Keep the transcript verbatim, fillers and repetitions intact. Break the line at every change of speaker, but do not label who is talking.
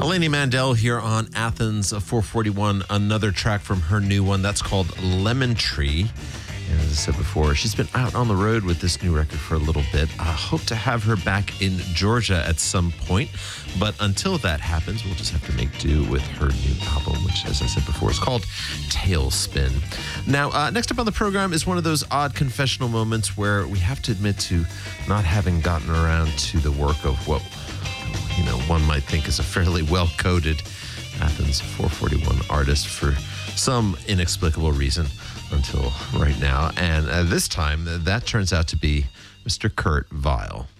Lainey Mandel here on Athens four forty-one. Another track from her new one. That's called Lemon Tree. And as I said before, she's been out on the road with this new record for a little bit. I hope to have her back in Georgia at some point. But until that happens, we'll just have to make do with her new album, which, as I said before, is called Tailspin. Now, uh, next up on the program is one of those odd confessional moments where we have to admit to not having gotten around to the work of what, you know, one might think is a fairly well-coded Athens four forty-one artist for some inexplicable reason until right now. And uh, this time, that turns out to be Mister Kurt Vile.